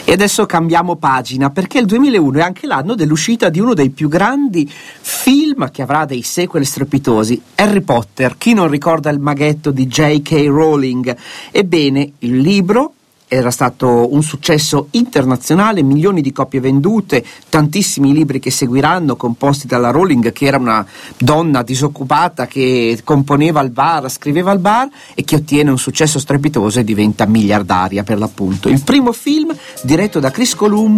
E adesso cambiamo pagina, perché il 2001 è anche l'anno dell'uscita di uno dei più grandi film che avrà dei sequel strepitosi, Harry Potter. Chi non ricorda il maghetto di J.K. Rowling? Ebbene, il libro era stato un successo internazionale, milioni di copie vendute, tantissimi libri che seguiranno, composti dalla Rowling, che era una donna disoccupata che componeva al bar, scriveva al bar, e che ottiene un successo strepitoso e diventa miliardaria per l'appunto. Il primo film, diretto da Chris Columbus,